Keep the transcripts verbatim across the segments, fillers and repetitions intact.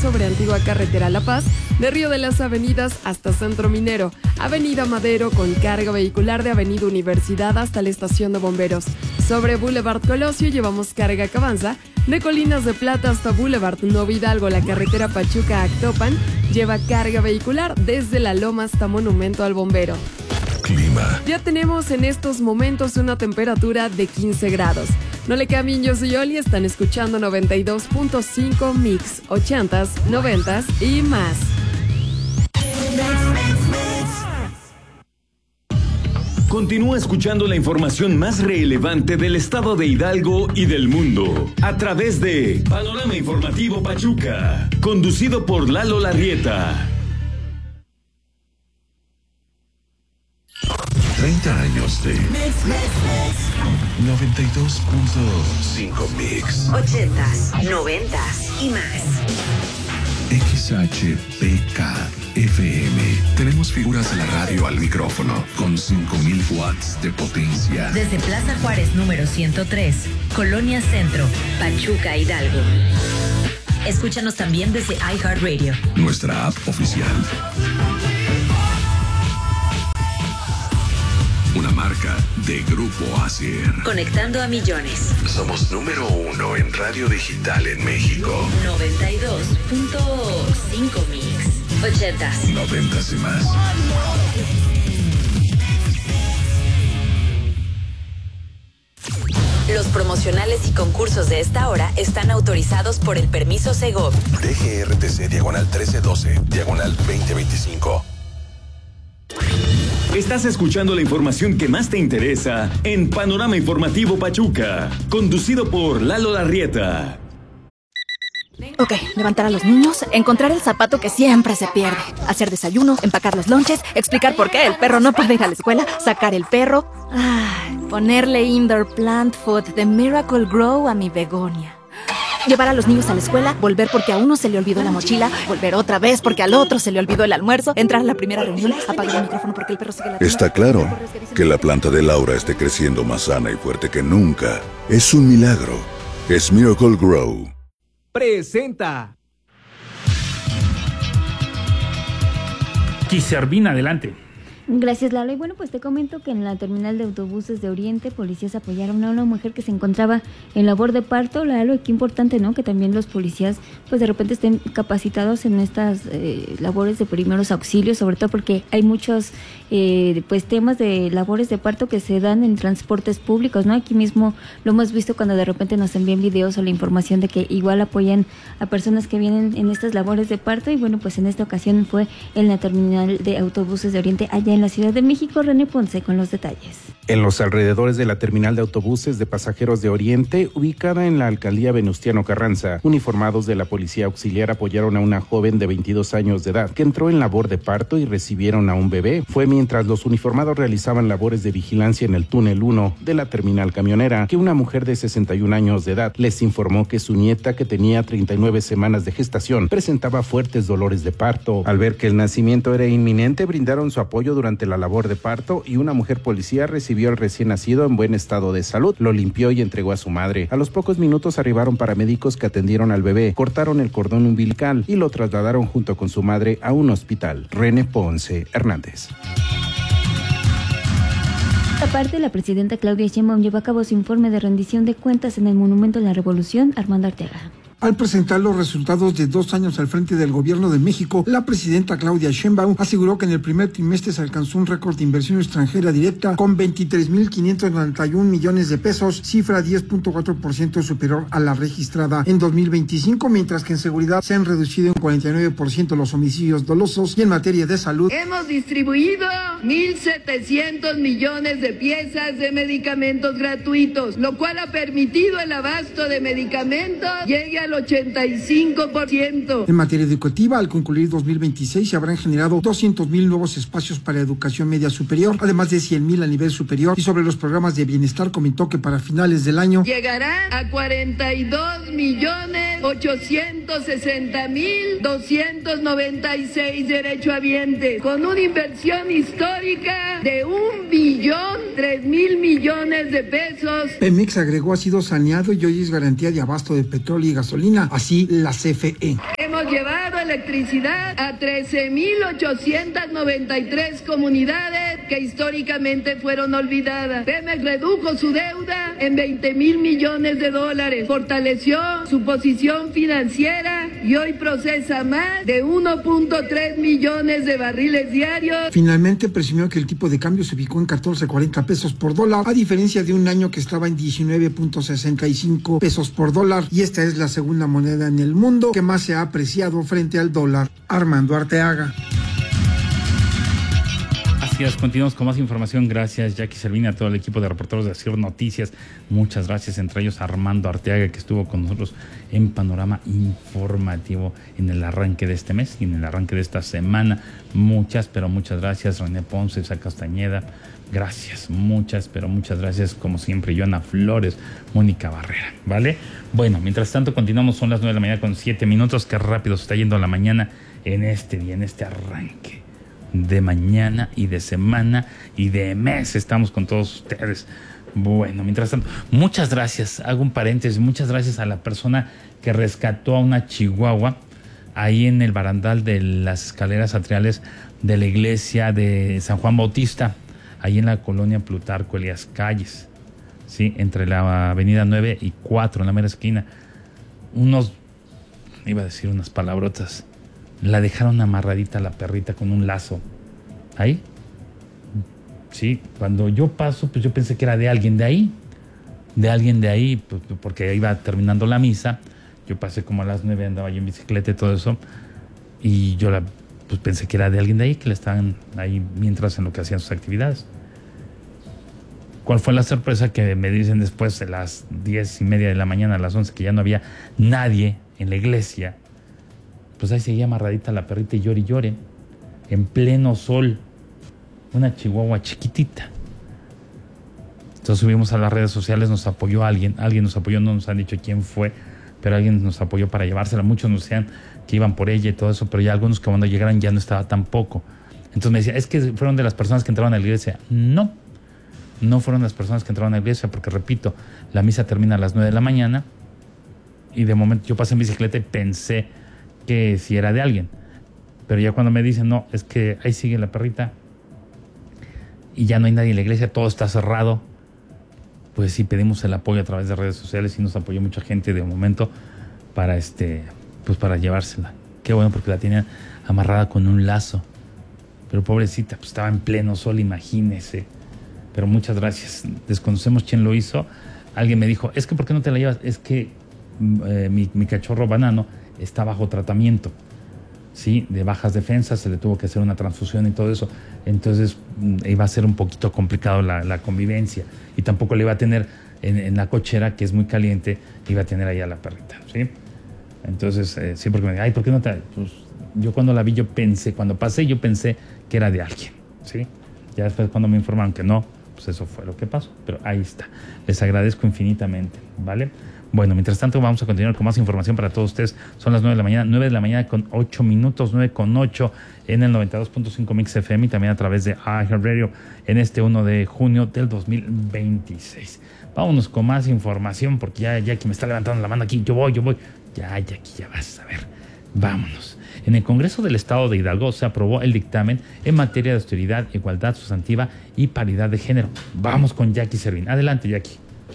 sobre Antigua Carretera La Paz, de Río de las Avenidas hasta Centro Minero, Avenida Madero con carga vehicular de Avenida Universidad hasta la estación de bomberos. Sobre Boulevard Colosio llevamos carga que avanza, de Colinas de Plata hasta Boulevard Nuevo Hidalgo, la carretera Pachuca-Actopan lleva carga vehicular desde La Loma hasta Monumento al Bombero. Clima. Ya tenemos en estos momentos una temperatura de quince grados. No le cambien, yo soy Oli, están escuchando noventa y dos punto cinco Mix, ochentas, noventas y más. Continúa escuchando la información más relevante del estado de Hidalgo y del mundo a través de Panorama Informativo Pachuca, conducido por Lalo Larrieta. treinta años de noventa y dos punto cinco Mix, ochentas, noventas y más. X H P K F M. Tenemos figuras de la radio al micrófono con cinco mil watts de potencia. Desde Plaza Juárez número ciento tres, Colonia Centro, Pachuca, Hidalgo. Escúchanos también desde iHeartRadio, nuestra app oficial. Una marca de Grupo Acer. Conectando a millones. Somos número uno en radio digital en México. noventa y dos punto cinco Mix. ochentas. Noventas y más. Los promocionales y concursos de esta hora están autorizados por el permiso Segov. D G R T C diagonal trece doce, diagonal veinte veinticinco. Estás escuchando la información que más te interesa en Panorama Informativo Pachuca, conducido por Lalo Larrieta. Ok, levantar a los niños, encontrar el zapato que siempre se pierde, hacer desayuno, empacar los lonches, explicar por qué el perro no puede ir a la escuela, sacar el perro, ay, ponerle indoor plant food de Miracle Grow a mi begonia. Llevar a los niños a la escuela, volver porque a uno se le olvidó la mochila, volver otra vez porque al otro se le olvidó el almuerzo, entrar a la primera reunión, apagar el micrófono porque el perro sigue la... Está claro que la planta de Laura esté creciendo más sana y fuerte que nunca. Es un milagro. Es Miracle Grow. Presenta. Quiservin, adelante. Gracias, Lalo. Y bueno, pues te comento que en la terminal de autobuses de Oriente, policías apoyaron a una mujer que se encontraba en labor de parto. Lalo, y qué importante, ¿no? Que también los policías, pues de repente estén capacitados en estas eh, labores de primeros auxilios, sobre todo porque hay muchos, eh, pues temas de labores de parto que se dan en transportes públicos, ¿no? Aquí mismo lo hemos visto cuando de repente nos envían videos o la información de que igual apoyan a personas que vienen en estas labores de parto. Y bueno, pues en esta ocasión fue en la terminal de autobuses de Oriente, allá en la Ciudad de México. René Ponce con los detalles. En los alrededores de la terminal de autobuses de pasajeros de Oriente, ubicada en la alcaldía Venustiano Carranza, uniformados de la policía auxiliar apoyaron a una joven de veintidós años de edad que entró en labor de parto y recibieron a un bebé. Fue mientras los uniformados realizaban labores de vigilancia en el túnel uno de la terminal camionera que una mujer de sesenta y un años de edad les informó que su nieta, que tenía treinta y nueve semanas de gestación, presentaba fuertes dolores de parto. Al ver que el nacimiento era inminente, brindaron su apoyo durante la labor de parto y una mujer policía recibió al recién nacido en buen estado de salud, lo limpió y entregó a su madre. A los pocos minutos arribaron paramédicos que atendieron al bebé, cortaron el cordón umbilical y lo trasladaron junto con su madre a un hospital. René Ponce Hernández. Aparte, la presidenta Claudia Sheinbaum llevó a cabo su informe de rendición de cuentas en el Monumento a la Revolución. Armando Arteaga. Al presentar los resultados de dos años al frente del Gobierno de México, la presidenta Claudia Sheinbaum aseguró que en el primer trimestre se alcanzó un récord de inversión extranjera directa con veintitrés mil quinientos noventa y un millones de pesos, cifra diez punto cuatro por ciento superior a la registrada en dos mil veinticinco, mientras que en seguridad se han reducido en cuarenta y nueve por ciento los homicidios dolosos y en materia de salud. Hemos distribuido mil setecientos millones de piezas de medicamentos gratuitos, lo cual ha permitido el abasto de medicamentos llegue a al ochenta y cinco por ciento. En materia educativa, al concluir dos mil veintiséis se habrán generado doscientos mil nuevos espacios para educación media superior, además de cien mil a nivel superior. Y sobre los programas de bienestar, comentó que para finales del año llegará a cuarenta y dos millones ochocientos sesenta mil doscientos noventa y seis derechohabientes, con una inversión histórica de un billón tres mil millones de pesos. Pemex, agregó, ha sido saneado y hoy es garantía de abasto de petróleo y gasolina, así la C F E. Hemos hemos llevado electricidad a trece mil ochocientas noventa y tres comunidades que históricamente fueron olvidadas. Pemex redujo su deuda en veinte mil millones de dólares, fortaleció su posición financiera y hoy procesa más de uno punto tres millones de barriles diarios. Finalmente presumió que el tipo de cambio se ubicó en catorce cuarenta pesos por dólar, a diferencia de un año que estaba en diecinueve punto sesenta y cinco pesos por dólar, y esta es la segunda moneda en el mundo que más se ha apreciado frente al dólar. Armando Arteaga. Así es, continuamos con más información. Gracias, Jackie Servini, a todo el equipo de reporteros de Asir Noticias. Muchas gracias, entre ellos Armando Arteaga, que estuvo con nosotros en Panorama Informativo en el arranque de este mes y en el arranque de esta semana. Muchas, pero muchas gracias, René Ponce, Isa Castañeda. Gracias, muchas, pero muchas gracias, como siempre, Joana Flores, Mónica Barrera, ¿vale? Bueno, mientras tanto, continuamos, son las nueve de la mañana con siete minutos. Qué rápido se está yendo la mañana en este día, en este arranque de mañana y de semana y de mes. Estamos con todos ustedes. Bueno, mientras tanto, muchas gracias, hago un paréntesis, muchas gracias a la persona que rescató a una chihuahua ahí en el barandal de las escaleras atriales de la iglesia de San Juan Bautista, ahí en la colonia Plutarco Elías Calles, ¿sí? Entre la avenida nueve y cuatro, en la mera esquina. Unos, iba a decir unas palabrotas, la dejaron amarradita a la perrita con un lazo. Ahí. Sí, cuando yo paso, pues yo pensé que era de alguien de ahí. De alguien de ahí, pues, porque iba terminando la misa. Yo pasé como a las nueve, andaba yo en bicicleta y todo eso. Y yo la, pues pensé que era de alguien de ahí, que le estaban ahí mientras en lo que hacían sus actividades. ¿Cuál fue la sorpresa? Que me dicen después de las diez y media de la mañana, a las once, que ya no había nadie en la iglesia. Pues ahí seguía amarradita la perrita y llore y llore, en pleno sol, una chihuahua chiquitita. Entonces subimos a las redes sociales, nos apoyó alguien, alguien nos apoyó, no nos han dicho quién fue, pero alguien nos apoyó para llevársela. Muchos nos decían que iban por ella y todo eso, pero ya algunos que cuando llegaran ya no estaba tampoco. Entonces me decía, es que fueron de las personas que entraron a la iglesia. No, no fueron las personas que entraron a la iglesia, porque repito, la misa termina a las nueve de la mañana y de momento yo pasé en bicicleta y pensé que si era de alguien, pero ya cuando me dicen no, es que ahí sigue la perrita y ya no hay nadie en la iglesia, todo está cerrado, pues sí pedimos el apoyo a través de redes sociales y nos apoyó mucha gente de momento para este, pues para llevársela. Qué bueno, porque la tenían amarrada con un lazo, pero pobrecita, pues estaba en pleno sol, imagínese. Pero muchas gracias, desconocemos quién lo hizo. Alguien me dijo, es que ¿por qué no te la llevas? Es que eh, mi, mi cachorro Banano está bajo tratamiento, ¿sí? De bajas defensas, se le tuvo que hacer una transfusión y todo eso. Entonces iba a ser un poquito complicado la, la convivencia. Y tampoco le iba a tener en, en la cochera, que es muy caliente, iba a tener ahí a la perrita, ¿sí? Entonces, eh, sí, porque me dijo, ay, ¿por qué no te...? Pues yo cuando la vi, yo pensé, cuando pasé, yo pensé que era de alguien, ¿sí? Ya después cuando me informaron que no, pues eso fue lo que pasó. Pero ahí está. Les agradezco infinitamente, ¿vale? Bueno, mientras tanto vamos a continuar con más información para todos ustedes. Son las nueve de la mañana, nueve de la mañana con ocho minutos, nueve con ocho en el noventa y dos punto cinco Mix F M y también a través de iHeartRadio en este uno de junio del dos mil veintiséis. Vámonos con más información porque ya Jackie me está levantando la mano aquí. Yo voy, yo voy. Ya, Jackie, ya vas a ver. Vámonos. En el Congreso del Estado de Hidalgo se aprobó el dictamen en materia de austeridad, igualdad sustantiva y paridad de género. Vamos con Jackie Servini. Adelante, Jackie.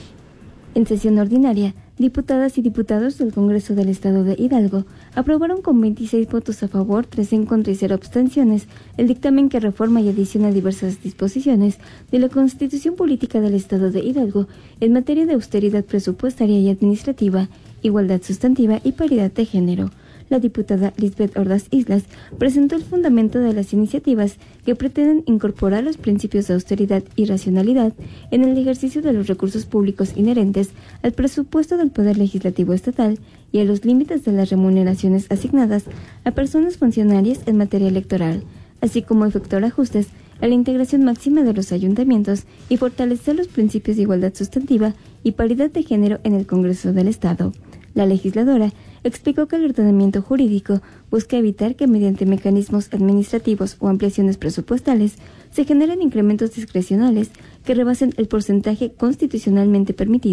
En sesión ordinaria, diputadas y diputados del Congreso del Estado de Hidalgo aprobaron con veintiséis votos a favor, tres en contra y cero abstenciones el dictamen que reforma y adiciona diversas disposiciones de la Constitución Política del Estado de Hidalgo en materia de austeridad presupuestaria y administrativa, igualdad sustantiva y paridad de género. La diputada Lisbeth Ordaz Islas presentó el fundamento de las iniciativas que pretenden incorporar los principios de austeridad y racionalidad en el ejercicio de los recursos públicos inherentes al presupuesto del Poder Legislativo Estatal y a los límites de las remuneraciones asignadas a personas funcionarias en materia electoral, así como efectuar ajustes a la integración máxima de los ayuntamientos y fortalecer los principios de igualdad sustantiva y paridad de género en el Congreso del Estado. La legisladora explicó que el ordenamiento jurídico busca evitar que mediante mecanismos administrativos o ampliaciones presupuestales se generen incrementos discrecionales que rebasen el porcentaje constitucionalmente permitido.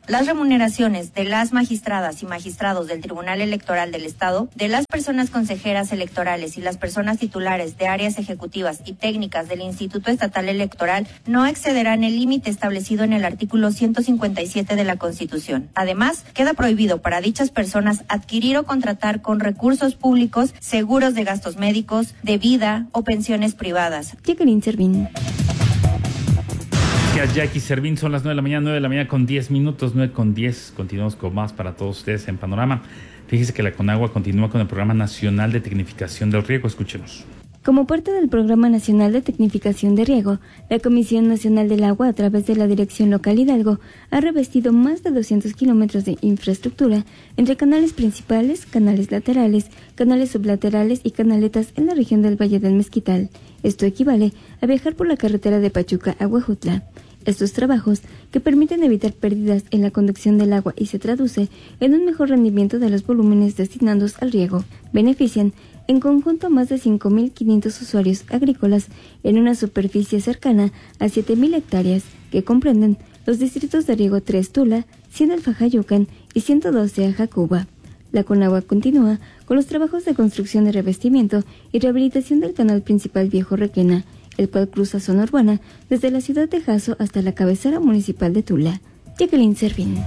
las remuneraciones de las magistradas y magistrados del Tribunal Electoral del Estado, de las personas consejeras electorales y las personas titulares de áreas ejecutivas y técnicas del Instituto Estatal Electoral no excederán el límite establecido en el artículo ciento cincuenta y siete de la Constitución. Además, queda prohibido para dichas personas adquirir o contratar con recursos públicos seguros de gastos médicos, de vida o pensiones privadas. Jacqueline Servín. Gracias, Jackie Servín. Son las nueve de la mañana, nueve de la mañana con diez minutos, nueve con diez. Continuamos con más para todos ustedes en Panorama. Fíjese que la Conagua continúa con el Programa Nacional de Tecnificación del Riego. Escúchenos. Como parte del Programa Nacional de Tecnificación de Riego, la Comisión Nacional del Agua, a través de la Dirección Local Hidalgo, ha revestido más de doscientos kilómetros de infraestructura entre canales principales, canales laterales, canales sublaterales y canaletas en la región del Valle del Mezquital. Esto equivale a viajar por la carretera de Pachuca a Huejutla. Estos trabajos, que permiten evitar pérdidas en la conducción del agua y se traduce en un mejor rendimiento de los volúmenes destinados al riego, benefician en conjunto a más de cinco mil quinientos usuarios agrícolas en una superficie cercana a siete mil hectáreas, que comprenden los distritos de riego tres Tula, cien Alfajayucan y ciento doce Ajacuba. La Conagua continúa con los trabajos de construcción de revestimiento y rehabilitación del canal principal Viejo Requena, el cual cruza zona urbana desde la ciudad de Jasso hasta la cabecera municipal de Tula. Jacqueline Servín.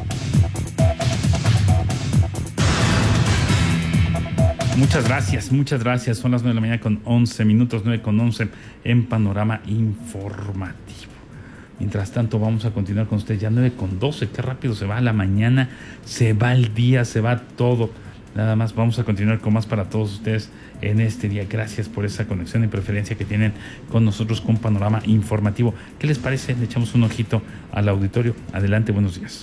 Muchas gracias, muchas gracias. Son las nueve de la mañana con once minutos, nueve con once en Panorama Informativo. Mientras tanto, vamos a continuar con ustedes. Ya nueve con doce, qué rápido se va la mañana, se va el día, se va todo. Nada más, vamos a continuar con más para todos ustedes en este día. Gracias por esa conexión y preferencia que tienen con nosotros con Panorama Informativo. ¿Qué les parece? Le echamos un ojito al auditorio. Adelante, buenos días.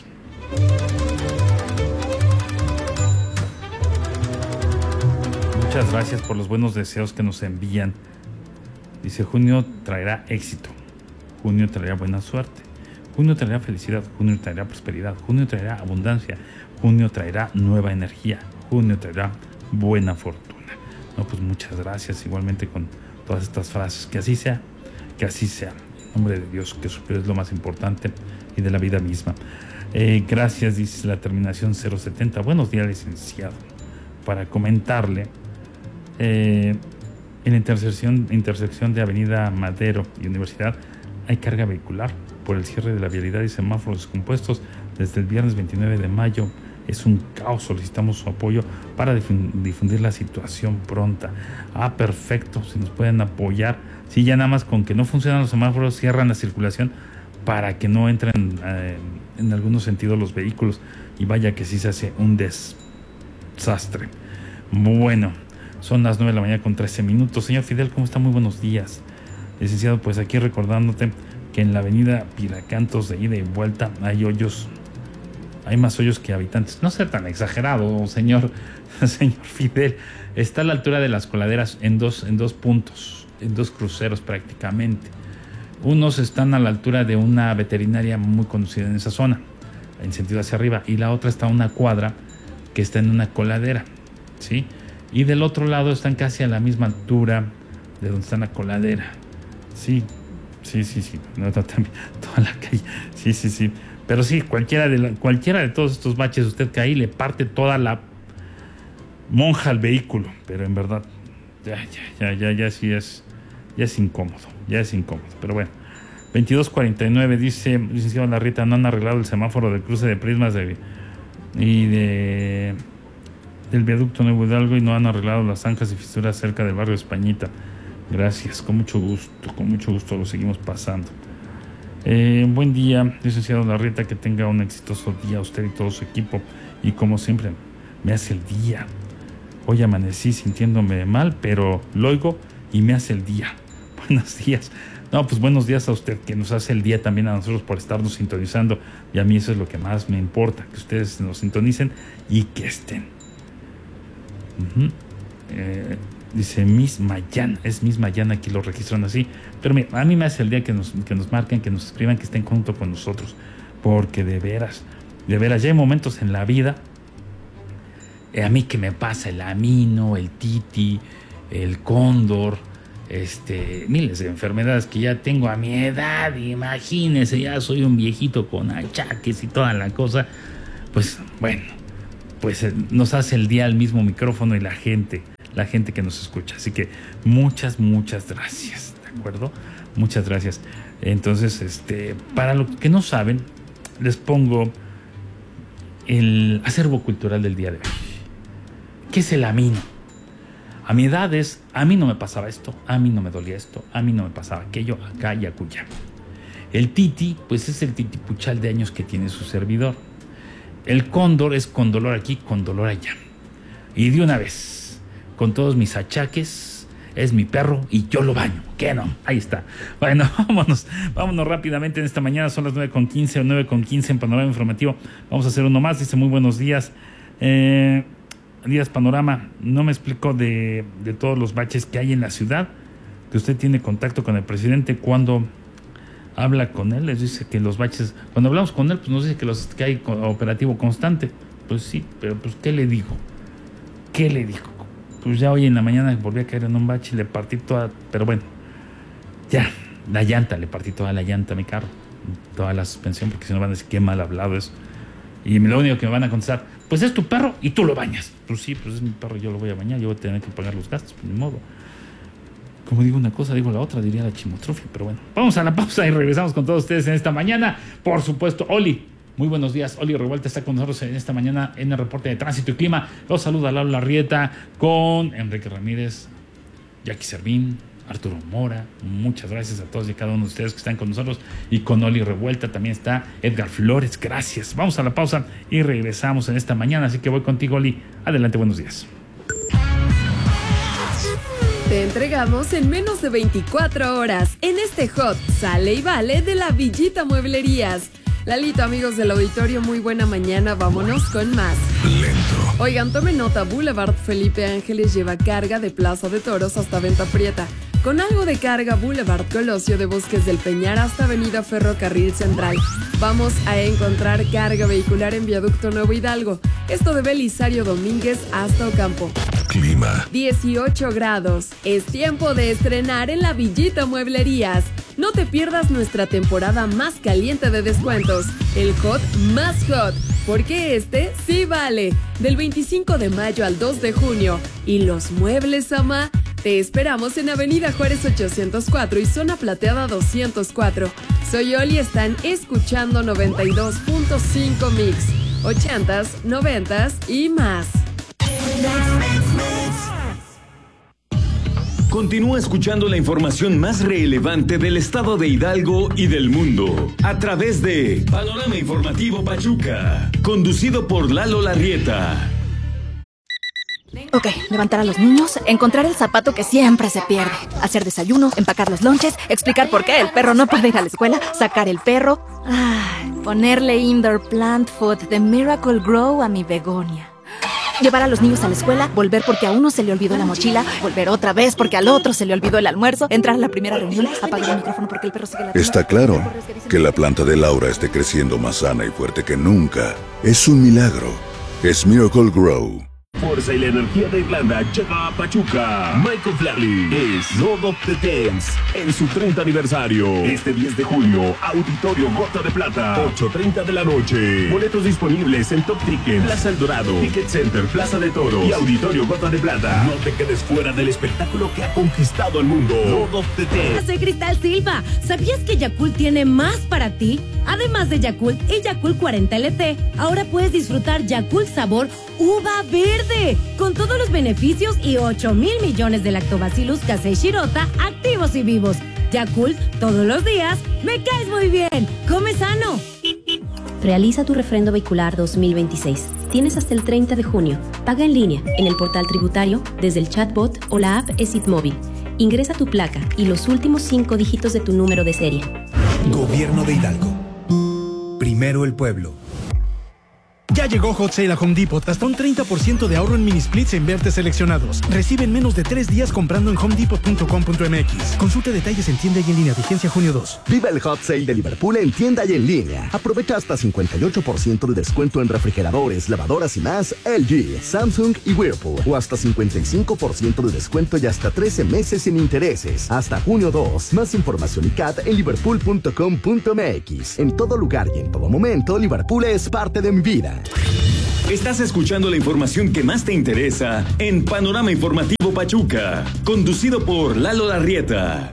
Muchas gracias por los buenos deseos que nos envían. Dice, junio traerá éxito, junio traerá buena suerte, junio traerá felicidad, junio traerá prosperidad, junio traerá abundancia, junio traerá nueva energía, junio traerá buena fortuna. No, pues muchas gracias, igualmente con todas estas frases. Que así sea, que así sea. En nombre de Dios, que superior es lo más importante y de la vida misma. Eh, gracias, dice la terminación cero setenta. Buenos días, licenciado. Para comentarle, eh, en la intersección, intersección de Avenida Madero y Universidad hay carga vehicular por el cierre de la vialidad y semáforos descompuestos desde el viernes veintinueve de mayo. Es un caos, solicitamos su apoyo para difundir la situación pronta. Ah, perfecto, si nos pueden apoyar. Sí, ya nada más con que no funcionan los semáforos, cierran la circulación para que no entren eh, en algunos sentidos los vehículos. Y vaya que sí se hace un desastre. Bueno, son las nueve de la mañana con trece minutos. Señor Fidel, ¿cómo está? Muy buenos días. Licenciado, pues aquí recordándote que en la avenida Piracantos de ida y vuelta hay hoyos. Hay más hoyos que habitantes. No sea tan exagerado, señor, señor Fidel. Está a la altura de las coladeras en dos, en dos puntos, en dos cruceros prácticamente. Unos están a la altura de una veterinaria muy conocida en esa zona, en sentido hacia arriba, y la otra está a una cuadra que está en una coladera, ¿sí? Y del otro lado están casi a la misma altura de donde está la coladera. Sí, sí, sí, sí. No, también, toda la calle. Sí, sí, sí. Pero sí, cualquiera de, la, cualquiera de todos estos baches, usted que ahí le parte toda la monja al vehículo. Pero en verdad, ya, ya, ya, ya, ya sí es, ya es incómodo, ya es incómodo. Pero bueno, veintidós cuarenta y nueve dice, licenciado Larrieta, no han arreglado el semáforo del cruce de Prismas de, y de del viaducto Nuevo Hidalgo y no han arreglado las zanjas y fisuras cerca del barrio Españita. Gracias, con mucho gusto, con mucho gusto lo seguimos pasando. Eh, buen día, licenciado Larrieta, que tenga un exitoso día usted y todo su equipo. Y como siempre, me hace el día. Hoy amanecí sintiéndome mal, pero lo oigo y me hace el día. Buenos días. No, pues buenos días a usted, que nos hace el día también a nosotros por estarnos sintonizando. Y a mí eso es lo que más me importa, que ustedes nos sintonicen y que estén. Uh-huh. Eh... Dice Miss Mayana, es Miss Mayana, aquí lo registran así. Pero mira, a mí me hace el día que nos, que nos marquen, que nos escriban, que estén junto con nosotros. Porque de veras, de veras, ya hay momentos en la vida. Eh, a mí que me pasa el Amino, el Titi, el Cóndor, este, miles de enfermedades que ya tengo a mi edad, imagínense, ya soy un viejito con achaques y toda la cosa, pues bueno, pues eh, nos hace el día el mismo micrófono y la gente, la gente que nos escucha. Así que muchas, muchas gracias, ¿de acuerdo? Muchas gracias. Entonces, este, para los que no saben, les pongo el acervo cultural del día de hoy. ¿Qué es el amino? A mi edad es, a mí no me pasaba esto, a mí no me dolía esto, a mí no me pasaba aquello, acá y acullá. El titi, pues es el titipuchal de años que tiene su servidor. El cóndor es con dolor aquí, con dolor allá. Y de una vez, con todos mis achaques, es mi perro y yo lo baño. ¿Qué no? Ahí está. Bueno, vámonos, vámonos rápidamente en esta mañana. Son las nueve con quince o nueve con quince en Panorama Informativo. Vamos a hacer uno más. Dice muy buenos días. Eh... Días Panorama, no me explicó de, de todos los baches que hay en la ciudad, que usted tiene contacto con el presidente cuando habla con él, les dice que los baches, cuando hablamos con él, pues nos dice que, los, que hay operativo constante. Pues sí, pero pues ¿qué le dijo? ¿Qué le dijo? Pues ya hoy en la mañana volví a caer en un bache y le partí toda, pero bueno, ya, la llanta, le partí toda la llanta a mi carro, toda la suspensión, porque si no van a decir qué mal hablado es. Y lo único que me van a contestar, pues es tu perro y tú lo bañas. Pues sí, pues es mi perro, yo lo voy a bañar, yo voy a tener que pagar los gastos, pues ni modo. Como digo una cosa, digo la otra, diría la chimotrofia, pero bueno. Vamos a la pausa y regresamos con todos ustedes en esta mañana. Por supuesto, Oli, muy buenos días. Oli Revuelta está con nosotros en esta mañana en el reporte de tránsito y clima. Los saluda Lalo Larrieta con Enrique Ramírez, Jackie Servín, Arturo Mora. Muchas gracias a todos y cada uno de ustedes que están con nosotros. Y con Oli Revuelta también está Edgar Flores. Gracias. Vamos a la pausa y regresamos en esta mañana. Así que voy contigo, Oli. Adelante, buenos días. Te entregamos en menos de veinticuatro horas en este hot Sale y Vale de la Villita Mueblerías. Lalito, amigos del auditorio, muy buena mañana. Vámonos con más. Lento. Oigan, tomen nota. Boulevard Felipe Ángeles lleva carga de Plaza de Toros hasta Venta Prieta. Con algo de carga, Boulevard Colosio de Bosques del Peñar hasta Avenida Ferrocarril Central. Vamos a encontrar carga vehicular en Viaducto Nuevo Hidalgo. Esto de Belisario Domínguez hasta Ocampo. Clima. dieciocho grados. Es tiempo de estrenar en la Villita Mueblerías. No te pierdas nuestra temporada más caliente de descuentos. El hot más hot. Porque este sí vale. Del veinticinco de mayo al dos de junio. Y los muebles, ama, te esperamos en Avenida Juárez ochocientos cuatro y Zona Plateada doscientos cuatro. Soy Oli, están escuchando noventa y dos punto cinco Mix. ochentas, noventas y más. Continúa escuchando la información más relevante del estado de Hidalgo y del mundo a través de Panorama Informativo Pachuca, conducido por Lalo Larrieta. Ok, levantar a los niños, encontrar el zapato que siempre se pierde, hacer desayuno, empacar los lonches, explicar por qué el perro no puede ir a la escuela, sacar el perro, ay, ponerle indoor plant food de Miracle Grow a mi begonia. Llevar a los niños a la escuela, volver porque a uno se le olvidó la mochila, volver otra vez porque al otro se le olvidó el almuerzo, entrar a la primera reunión, apagar el micrófono porque el perro sigue la... Está claro que la planta de Laura esté creciendo más sana y fuerte que nunca. Es un milagro. Es Miracle Grow. Fuerza y la energía de Irlanda llega a Pachuca. Michael Flatley es Lord of the Dance en su treinta aniversario. Este diez de junio, Auditorio Gota de Plata, ocho treinta de la noche. Boletos disponibles en Top Ticket, Plaza El Dorado, Ticket Center, Plaza de Toros y Auditorio Gota de Plata. No te quedes fuera del espectáculo que ha conquistado el mundo. Lord of the Dance. Soy Cristal Silva. ¿Sabías que Yakult tiene más para ti? Además de Yakult y Yakult cuarenta L T, ahora puedes disfrutar Yakult sabor uva verde, con todos los beneficios y ocho mil millones de lactobacillus casei shirota activos y vivos. Yakult, todos los días, me caes muy bien. Come sano. Realiza tu refrendo vehicular dos mil veintiséis. Tienes hasta el treinta de junio. Paga en línea, en el portal tributario, desde el chatbot o la app ESIT Móvil. Ingresa tu placa y los últimos cinco dígitos de tu número de serie. Gobierno de Hidalgo. Primero el pueblo. Ya llegó Hot Sale a Home Depot. Hasta un treinta por ciento de ahorro en mini splits e invertes seleccionados. Recibe en menos de tres días comprando en home depot punto com punto m x. Consulte detalles en tienda y en línea. Vigencia junio dos. Viva el Hot Sale de Liverpool en tienda y en línea. Aprovecha hasta cincuenta y ocho por ciento de descuento en refrigeradores, lavadoras y más L G, Samsung y Whirlpool. O hasta cincuenta y cinco por ciento de descuento y hasta trece meses sin intereses. Hasta junio dos. Más información y C A T en liverpool punto com punto m x. En todo lugar y en todo momento, Liverpool es parte de mi vida. Estás escuchando la información que más te interesa en Panorama Informativo Pachuca, conducido por Lalo Larrieta.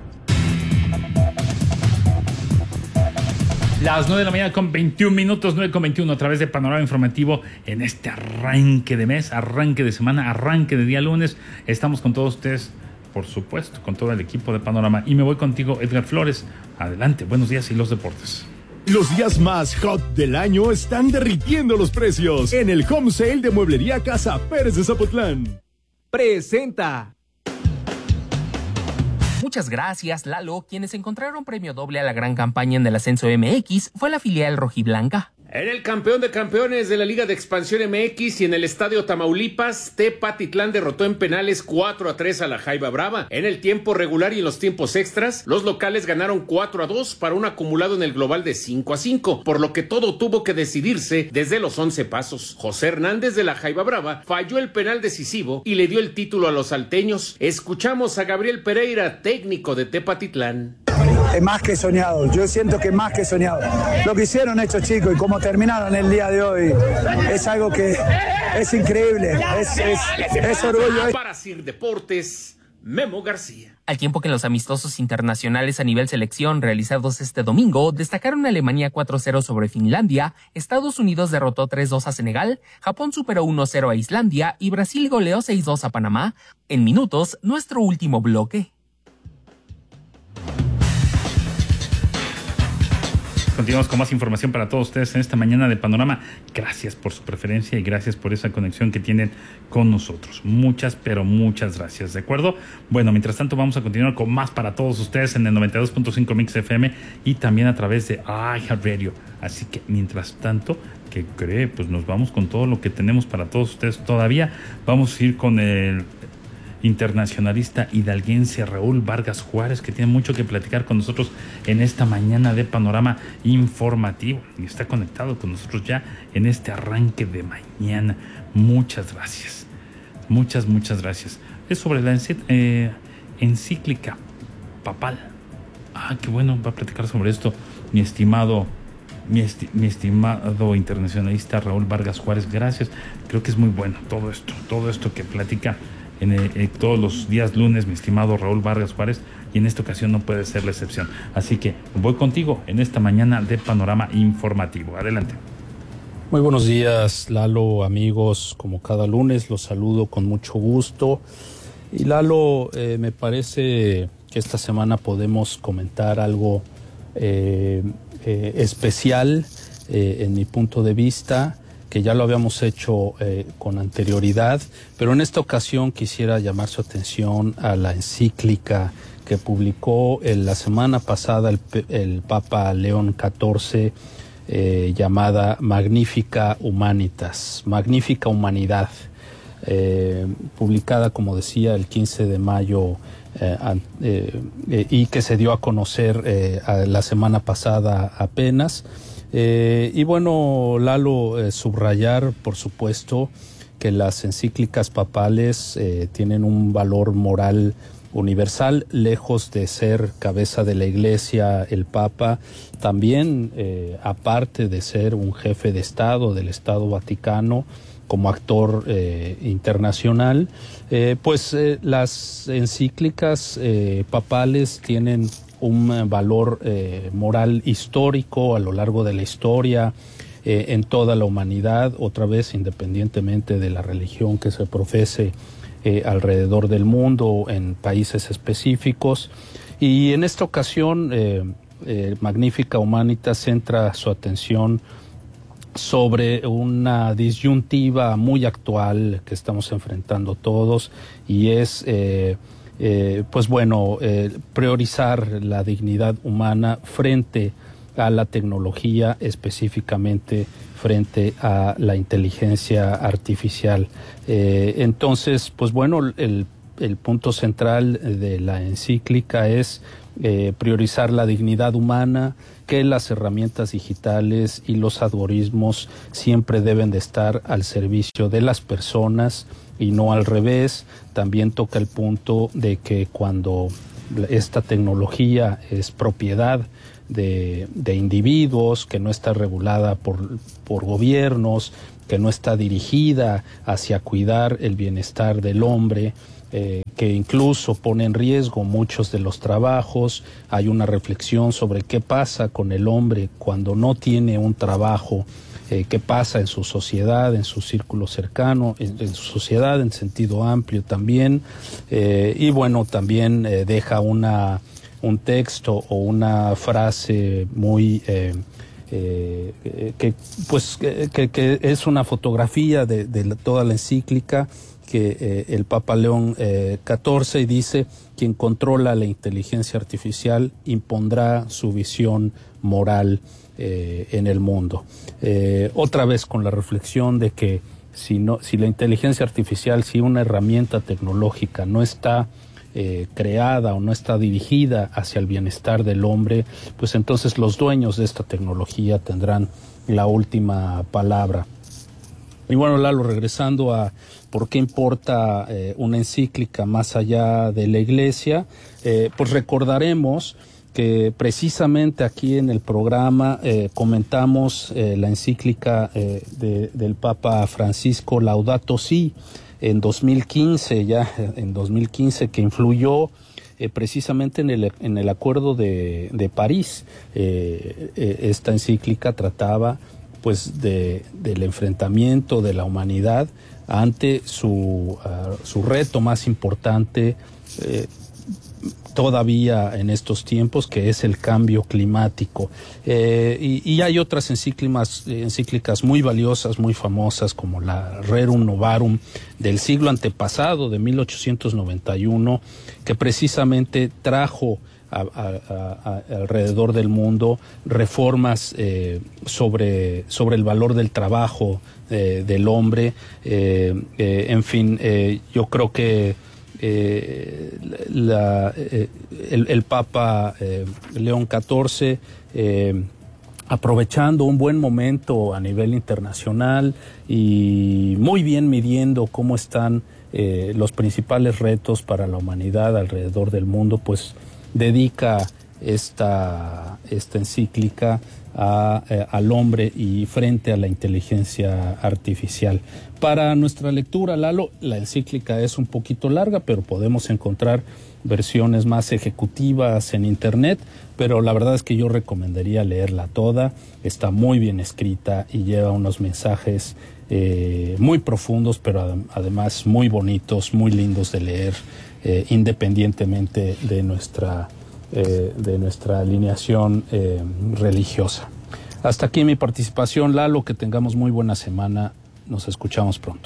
Las nueve de la mañana con veintiún minutos, nueve con veintiuno a través de Panorama Informativo en este arranque de mes, arranque de semana, arranque de día lunes. Estamos con todos ustedes, por supuesto, con todo el equipo de Panorama. Y me voy contigo, Edgar Flores. Adelante, buenos días y los deportes. Los días más hot del año están derritiendo los precios en el Home Sale de Mueblería Casa Pérez de Zapotlán. Presenta. Muchas gracias, Lalo. Quienes encontraron premio doble a la gran campaña en el ascenso M X fue la filial rojiblanca. En el campeón de campeones de la Liga de Expansión M X y en el Estadio Tamaulipas, Tepatitlán derrotó en penales cuatro a tres a la Jaiba Brava. En el tiempo regular y en los tiempos extras, los locales ganaron cuatro a dos para un acumulado en el global de cinco a cinco, por lo que todo tuvo que decidirse desde los once pasos. José Hernández de la Jaiba Brava falló el penal decisivo y le dio el título a los salteños. Escuchamos a Gabriel Pereira, técnico de Tepatitlán. Es más que soñado, yo siento que más que soñado. Lo que hicieron estos chicos y cómo terminaron el día de hoy es algo que es increíble, es, es, es orgullo. Para Sir Deportes, Memo García. Al tiempo que en los amistosos internacionales a nivel selección realizados este domingo, destacaron Alemania cuatro cero sobre Finlandia, Estados Unidos derrotó tres dos a Senegal, Japón superó uno cero a Islandia y Brasil goleó seis dos a Panamá. En minutos, nuestro último bloque. Continuamos con más información para todos ustedes en esta mañana de Panorama. Gracias por su preferencia y gracias por esa conexión que tienen con nosotros. Muchas, pero muchas gracias, ¿de acuerdo? Bueno, mientras tanto vamos a continuar con más para todos ustedes en el noventa y dos punto cinco Mix F M y también a través de iHeartRadio. Así que, mientras tanto, ¿qué cree? Pues nos vamos con todo lo que tenemos para todos ustedes todavía. Vamos a ir con el internacionalista hidalguense Raúl Vargas Juárez, que tiene mucho que platicar con nosotros en esta mañana de Panorama Informativo y está conectado con nosotros ya en este arranque de mañana. Muchas gracias, muchas, muchas gracias. Es sobre la eh, encíclica papal. Ah, qué bueno, va a platicar sobre esto mi estimado Mi, esti- mi estimado internacionalista Raúl Vargas Juárez. Gracias, creo que es muy bueno todo esto, todo esto que platica En, eh, todos los días lunes, mi estimado Raúl Vargas Juárez, y en esta ocasión no puede ser la excepción. Así que voy contigo en esta mañana de Panorama Informativo. Adelante. Muy buenos días, Lalo, amigos. Como cada lunes, los saludo con mucho gusto. Y Lalo, eh, me parece que esta semana podemos comentar algo eh, eh, especial eh, en mi punto de vista, que ya lo habíamos hecho eh, con anterioridad, pero en esta ocasión quisiera llamar su atención a la encíclica que publicó en la semana pasada el, el Papa León catorce, eh, llamada Magnifica Humanitas, Magnífica Humanidad, eh, publicada, como decía, el quince de mayo eh, eh, eh, y que se dio a conocer eh, a la semana pasada apenas. Eh, y bueno, Lalo, eh, subrayar, por supuesto, que las encíclicas papales eh, tienen un valor moral universal, lejos de ser cabeza de la Iglesia, el Papa, también, eh, aparte de ser un jefe de Estado del Estado Vaticano, como actor eh, internacional, eh, pues eh, las encíclicas eh, papales tienen un valor eh, moral histórico a lo largo de la historia, eh, en toda la humanidad, otra vez independientemente de la religión que se profese eh, alrededor del mundo, en países específicos. Y en esta ocasión, eh, eh, Magnifica Humanitas centra su atención sobre una disyuntiva muy actual que estamos enfrentando todos, y es eh, Eh, pues bueno, eh, priorizar la dignidad humana frente a la tecnología, específicamente frente a la inteligencia artificial. Eh, entonces, pues bueno, el, el punto central de la encíclica es eh, priorizar la dignidad humana, que las herramientas digitales y los algoritmos siempre deben de estar al servicio de las personas y no al revés. También toca el punto de que cuando esta tecnología es propiedad de, de individuos, que no está regulada por, por gobiernos, que no está dirigida hacia cuidar el bienestar del hombre, eh, que incluso pone en riesgo muchos de los trabajos. Hay una reflexión sobre qué pasa con el hombre cuando no tiene un trabajo, eh, qué pasa en su sociedad, en su círculo cercano, en, en su sociedad en sentido amplio también, eh, y bueno, también eh, deja una, un texto o una frase muy... Eh, Eh, que pues que, que es una fotografía de, de la, toda la encíclica, que eh, el Papa León eh, catorce y dice: quien controla la inteligencia artificial impondrá su visión moral eh, en el mundo. Eh, otra vez con la reflexión de que si no, si la inteligencia artificial, si una herramienta tecnológica no está Eh, creada o no está dirigida hacia el bienestar del hombre, pues entonces los dueños de esta tecnología tendrán la última palabra. Y bueno, Lalo, regresando a por qué importa eh, una encíclica más allá de la Iglesia, eh, pues recordaremos que precisamente aquí en el programa eh, comentamos eh, la encíclica eh, de, del Papa Francisco, Laudato Si, en dos mil quince, ya en dos mil quince, que influyó eh, precisamente en el, en el Acuerdo de, de París. Eh, eh, esta encíclica trataba pues de, del enfrentamiento de la humanidad ante su, uh, su reto más importante eh, todavía en estos tiempos, que es el cambio climático. Eh, y, y hay otras encíclicas, encíclicas muy valiosas, muy famosas, como la Rerum Novarum del siglo antepasado, de mil ochocientos noventa y uno, que precisamente trajo a, a, a, a, alrededor del mundo reformas eh, sobre, sobre el valor del trabajo eh, del hombre. Eh, eh, en fin, eh, yo creo que Eh, la, eh, el, el Papa eh, León catorce, eh, aprovechando un buen momento a nivel internacional y muy bien midiendo cómo están eh, los principales retos para la humanidad alrededor del mundo, pues dedica esta, esta encíclica a, eh, al hombre y frente a la inteligencia artificial. Para nuestra lectura, Lalo, la encíclica es un poquito larga, pero podemos encontrar versiones más ejecutivas en internet, pero la verdad es que yo recomendaría leerla toda. Está muy bien escrita y lleva unos mensajes eh, muy profundos, pero ad- además muy bonitos, muy lindos de leer, eh, independientemente de nuestra Eh, de nuestra alineación eh, religiosa. Hasta aquí mi participación, Lalo, que tengamos muy buena semana, nos escuchamos pronto.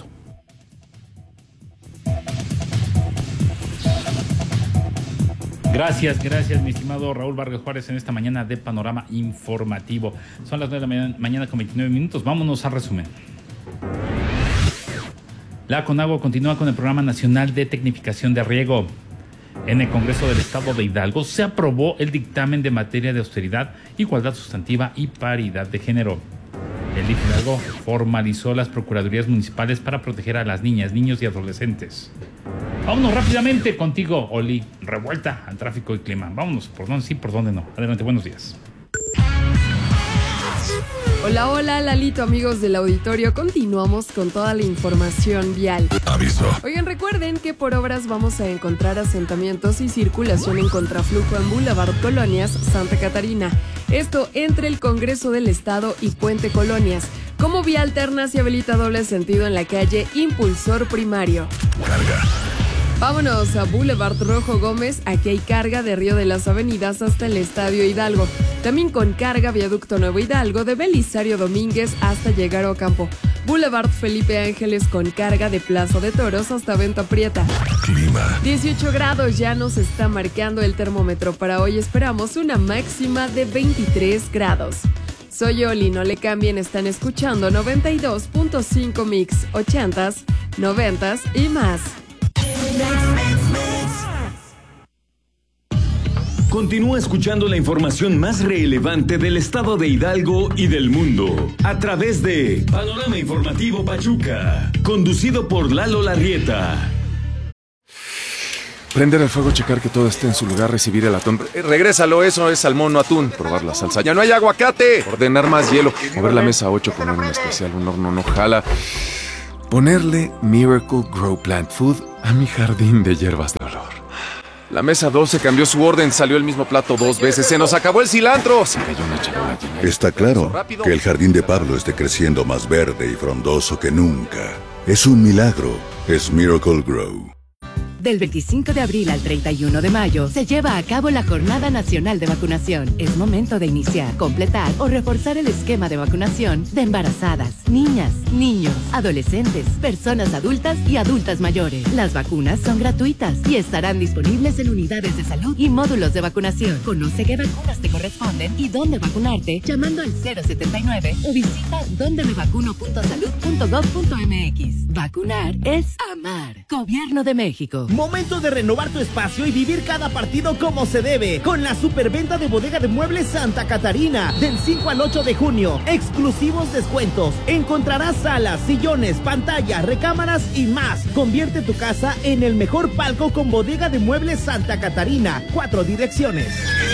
Gracias, gracias, mi estimado Raúl Vargas Juárez, en esta mañana de Panorama Informativo. Son las nueve de la mañana con veintinueve minutos, vámonos al resumen. La CONAGUA continúa con el Programa Nacional de Tecnificación de Riego. En el Congreso del Estado de Hidalgo se aprobó el dictamen de materia de austeridad, igualdad sustantiva y paridad de género. El D I F Hidalgo formalizó las procuradurías municipales para proteger a las niñas, niños y adolescentes. Vámonos rápidamente contigo, Oli. Revuelta al tráfico y clima. Vámonos, por dónde sí, por dónde no. Adelante, buenos días. Hola, hola, Lalito, amigos del auditorio. Continuamos con toda la información vial. Aviso. Oigan, recuerden que por obras vamos a encontrar asentamientos y circulación en contraflujo en Boulevard Colonias, Santa Catarina. Esto entre el Congreso del Estado y Puente Colonias. Como vía alterna se habilita doble sentido en la calle Impulsor Primario. Carga. Vámonos a Boulevard Rojo Gómez. Aquí hay carga de Río de las Avenidas hasta el Estadio Hidalgo. También con carga Viaducto Nuevo Hidalgo de Belisario Domínguez hasta llegar a Ocampo. Boulevard Felipe Ángeles con carga de Plaza de Toros hasta Venta Prieta. Clima. dieciocho grados ya nos está marcando el termómetro. Para hoy esperamos una máxima de veintitrés grados. Soy Oli, no le cambien, están escuchando noventa y dos punto cinco Mix, ochentas, noventas y más. Continúa escuchando la información más relevante del estado de Hidalgo y del mundo a través de Panorama Informativo Pachuca, conducido por Lalo Larrieta. Prender el fuego, checar que todo esté en su lugar, recibir el atún. Eh, regrésalo, eso es salmón, no atún. Probar la salsa. ¡Ya no hay aguacate! Ordenar más hielo. Mover la mesa ocho con un especial. Un horno no jala. Ponerle Miracle Grow Plant Food a mi jardín de hierbas de olor. La mesa doce cambió su orden, salió el mismo plato dos veces. ¡Se nos acabó el cilantro! Se cayó una charola. Está claro que el jardín de Pablo esté creciendo más verde y frondoso que nunca. Es un milagro. Es Miracle Grow. Del veinticinco de abril al treinta y uno de mayo se lleva a cabo la Jornada Nacional de Vacunación. Es momento de iniciar, completar o reforzar el esquema de vacunación de embarazadas, niñas, niños, adolescentes, personas adultas y adultas mayores. Las vacunas son gratuitas y estarán disponibles en unidades de salud y módulos de vacunación. Conoce qué vacunas te corresponden y dónde vacunarte llamando al cero setenta y nueve o visita donde me vacuno punto salud punto gov punto mx. Vacunar es amar. Gobierno de México. Momento de renovar tu espacio y vivir cada partido como se debe. Con la superventa de Bodega de Muebles Santa Catarina. Del cinco al ocho de junio. Exclusivos descuentos. Encontrarás salas, sillones, pantallas, recámaras y más. Convierte tu casa en el mejor palco con Bodega de Muebles Santa Catarina. Cuatro direcciones.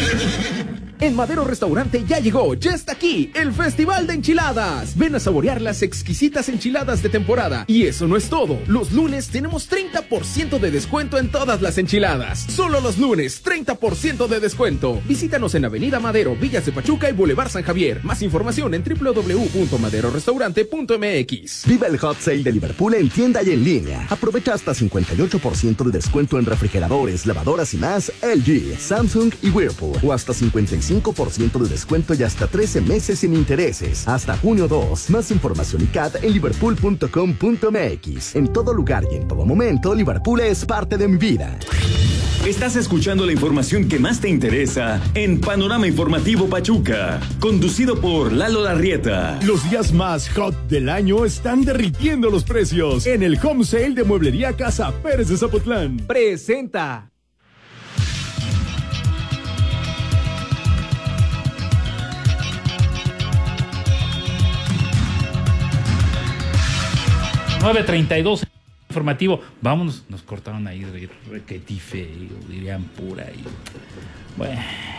En Madero Restaurante ya llegó, ya está aquí, el Festival de Enchiladas. Ven a saborear las exquisitas enchiladas de temporada. Y eso no es todo. Los lunes tenemos treinta por ciento de descuento en todas las enchiladas. Solo los lunes, treinta por ciento de descuento. Visítanos en Avenida Madero, Villas de Pachuca y Boulevard San Javier. Más información en doble u doble u doble u punto madero restaurante punto m x. Viva el Hot Sale de Liverpool en tienda y en línea. Aprovecha hasta cincuenta y ocho por ciento de descuento en refrigeradores, lavadoras y más L G, Samsung y Whirlpool. O hasta cincuenta y cinco por ciento de descuento y hasta trece meses sin intereses. Hasta junio dos. Más información y C A D en liverpool punto com punto m x. En todo lugar y en todo momento, Liverpool es parte de mi vida. Estás escuchando la información que más te interesa en Panorama Informativo Pachuca, conducido por Lalo Larrieta. Los días más hot del año están derritiendo los precios en el Home Sale de Mueblería Casa Pérez de Zapotlán. Presenta. nueve treinta y dos informativo. Vámonos, nos cortaron ahí requetife, dirían pura y bueno,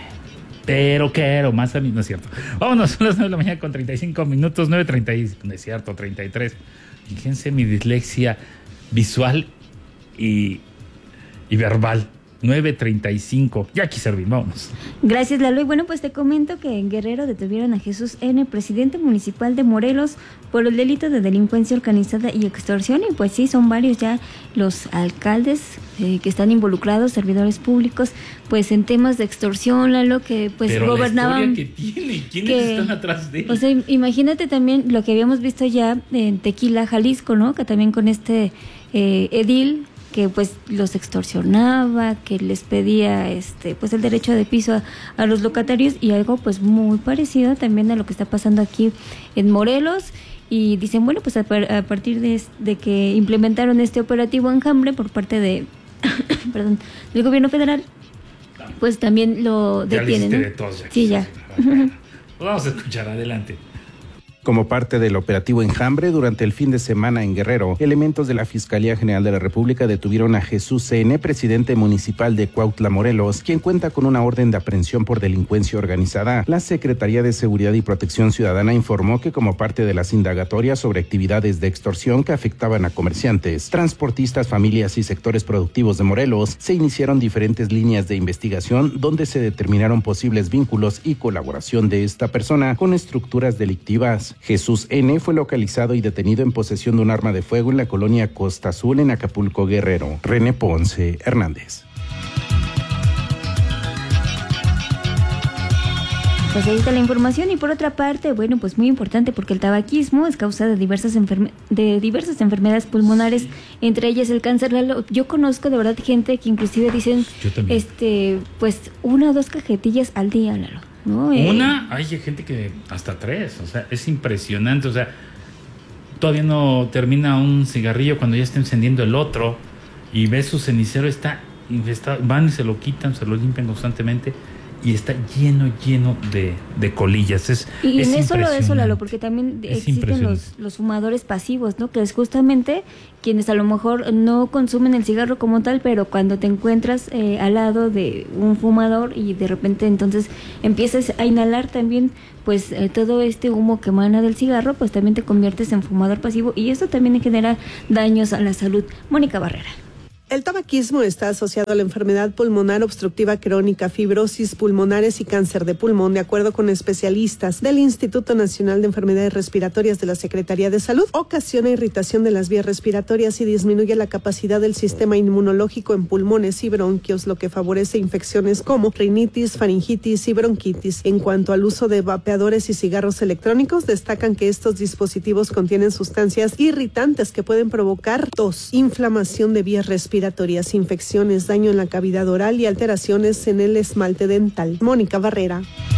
pero quiero más a mí, no es cierto. Vámonos, son las nueve de la mañana con treinta y cinco minutos, nueve treinta, no es cierto, treinta y tres. Fíjense mi dislexia visual y, y verbal. nueve treinta y cinco. Jackie Servín, vámonos. Gracias, Lalo. Y bueno, pues te comento que en Guerrero detuvieron a Jesús N., presidente municipal de Morelos, por el delito de delincuencia organizada y extorsión. Y pues sí, son varios ya los alcaldes eh, que están involucrados, servidores públicos, pues en temas de extorsión, Lalo, que pues Pero gobernaban. La historia que tiene, ¿quiénes que, están atrás de él? O sea, imagínate también lo que habíamos visto ya en Tequila, Jalisco, ¿no? Que también con este eh, edil que pues los extorsionaba, que les pedía este pues el derecho de piso a, a los locatarios, y algo pues muy parecido también a lo que está pasando aquí en Morelos. Y dicen, bueno, pues a, a partir de, de que implementaron este operativo Enjambre por parte de perdón, del gobierno federal, pues también lo detienen, ya ¿no? de todos, ya sí, ya. Pues vamos a escuchar, adelante. Como parte del operativo Enjambre, durante el fin de semana en Guerrero, elementos de la Fiscalía General de la República detuvieron a Jesús N., presidente municipal de Cuautla, Morelos, quien cuenta con una orden de aprehensión por delincuencia organizada. La Secretaría de Seguridad y Protección Ciudadana informó que como parte de las indagatorias sobre actividades de extorsión que afectaban a comerciantes, transportistas, familias y sectores productivos de Morelos, se iniciaron diferentes líneas de investigación donde se determinaron posibles vínculos y colaboración de esta persona con estructuras delictivas. Jesús N. fue localizado y detenido en posesión de un arma de fuego en la colonia Costa Azul en Acapulco, Guerrero. René Ponce Hernández. Pues ahí está la información. Y por otra parte, bueno, pues muy importante porque el tabaquismo es causa de diversas enferme- de diversas enfermedades pulmonares, entre ellas el cáncer. Yo conozco de verdad gente que inclusive dicen, este, pues una o dos cajetillas al día, Lalo, ¿no? Una, hay gente que hasta tres, o sea, es impresionante, o sea, todavía no termina un cigarrillo cuando ya está encendiendo el otro y ves su cenicero, está infestado, van y se lo quitan, se lo limpian constantemente y está lleno, lleno de, de colillas. Es, y es no es solo eso, Lalo, porque también es existen los, los fumadores pasivos, ¿no? Que es justamente quienes a lo mejor no consumen el cigarro como tal, pero cuando te encuentras eh, al lado de un fumador y de repente entonces empiezas a inhalar también, pues eh, todo este humo que emana del cigarro, pues también te conviertes en fumador pasivo y eso también genera daños a la salud. Mónica Barrera. El tabaquismo está asociado a la enfermedad pulmonar obstructiva crónica, fibrosis pulmonares y cáncer de pulmón, de acuerdo con especialistas del Instituto Nacional de Enfermedades Respiratorias de la Secretaría de Salud. Ocasiona irritación de las vías respiratorias y disminuye la capacidad del sistema inmunológico en pulmones y bronquios, lo que favorece infecciones como rinitis, faringitis y bronquitis. En cuanto al uso de vapeadores y cigarros electrónicos, destacan que estos dispositivos contienen sustancias irritantes que pueden provocar tos, inflamación de vías respiratorias, respiratorias, infecciones, daño en la cavidad oral y alteraciones en el esmalte dental. Mónica Barrera.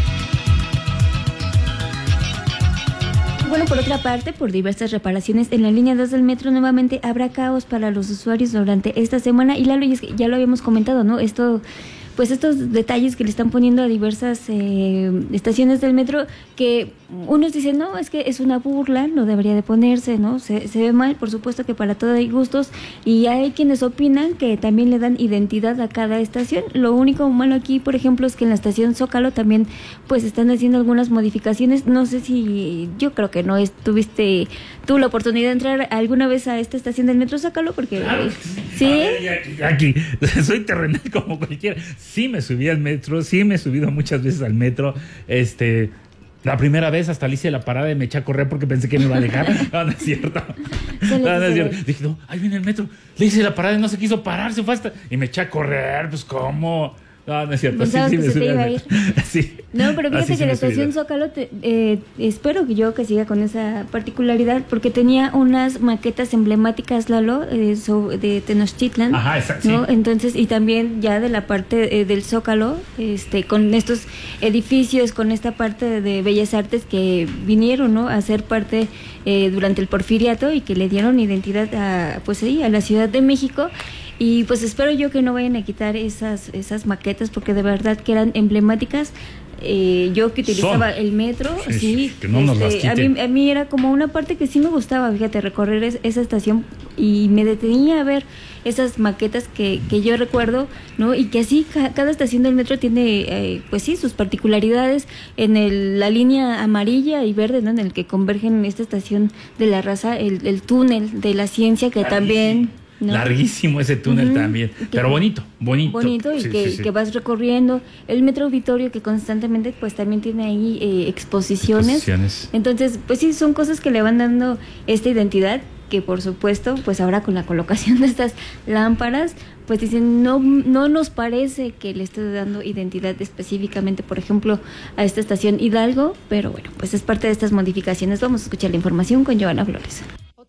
Bueno, por otra parte, por diversas reparaciones en la línea dos del metro, nuevamente habrá caos para los usuarios durante esta semana. Y Lalo, ya lo habíamos comentado, ¿no? Esto, pues estos detalles que le están poniendo a diversas eh, estaciones del metro, que unos dicen, no, es que es una burla, no debería de ponerse, ¿no? Se, se ve mal, por supuesto que para todo hay gustos, y hay quienes opinan que también le dan identidad a cada estación. Lo único malo aquí, por ejemplo, es que en la estación Zócalo también, pues, están haciendo algunas modificaciones. No sé si, yo creo que no tuviste tú la oportunidad de entrar alguna vez a esta estación del metro Zócalo, porque... Claro. ¿Sí? Aquí, aquí, soy terrenal como cualquiera. Sí me subí al metro, sí me he subido muchas veces al metro, este... La primera vez hasta le hice la parada y me eché a correr porque pensé que me iba a dejar. No, no es cierto. No, no es cierto. Dije, no, ahí viene el metro. Le hice la parada y no se quiso parar, se fue hasta... Y me eché a correr, pues, ¿cómo? No, no es cierto. Sí, sí, me subí al metro. Sí. No, pero fíjate sí que la estación Zócalo, te, eh, espero que yo que siga con esa particularidad, porque tenía unas maquetas emblemáticas, Lalo, eh, so, de Tenochtitlan. Ajá, exacto. ¿no? Sí. Entonces, y también ya de la parte eh, del Zócalo, este, con estos edificios, con esta parte de, de Bellas Artes que vinieron, ¿no? A ser parte eh, durante el Porfiriato y que le dieron identidad a, pues ahí, a la Ciudad de México. Y pues espero yo que no vayan a quitar esas esas maquetas porque de verdad que eran emblemáticas. Eh, yo que utilizaba Son. el metro, sí, sí que no nos este, las a, mí, a mí era como una parte que sí me gustaba, fíjate, recorrer es, esa estación y me detenía a ver esas maquetas que, que yo recuerdo, ¿no? Y que así ca, cada estación del metro tiene, eh, pues sí, sus particularidades. En el, la línea amarilla y verde, ¿no? En el que convergen esta estación de la raza, el, el túnel de la ciencia que Larguísimo. también... ¿no? Larguísimo ese túnel uh-huh. también, pero bonito, bonito. Bonito y sí, que, sí, sí. que vas recorriendo. El Metro Auditorio que constantemente pues también tiene ahí eh, exposiciones. exposiciones. Entonces, pues sí, son cosas que le van dando esta identidad que por supuesto, pues ahora con la colocación de estas lámparas, pues dicen, no, no nos parece que le esté dando identidad específicamente, por ejemplo, a esta estación Hidalgo, pero bueno, pues es parte de estas modificaciones. Vamos a escuchar la información con Joana Flores.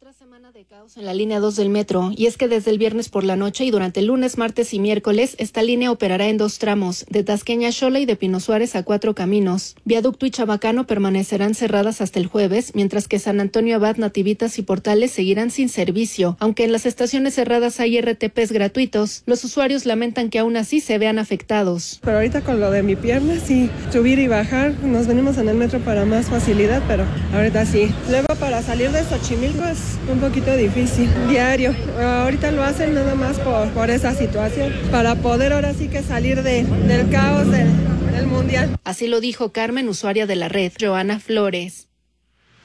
En la línea dos del metro, y es que desde el viernes por la noche y durante el lunes, martes y miércoles, esta línea operará en dos tramos, de Tasqueña a Xola y de Pino Suárez a Cuatro Caminos. Viaducto y Chabacano permanecerán cerradas hasta el jueves, mientras que San Antonio Abad, Nativitas y Portales seguirán sin servicio. Aunque en las estaciones cerradas hay R T Ps gratuitos, los usuarios lamentan que aún así se vean afectados. Pero ahorita con lo de mi pierna, sí, subir y bajar, nos venimos en el metro para más facilidad, pero ahorita sí. Luego para salir de Xochimilco es un poquito difícil. Diario, ahorita lo hacen nada más por, por esa situación, para poder ahora sí que salir de, del caos del, del mundial. Así lo dijo Carmen, usuaria de la red. Joana Flores.